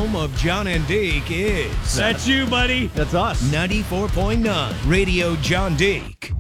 home of John and Deke is That's you, buddy. That's us. 94.9 Radio John Deke.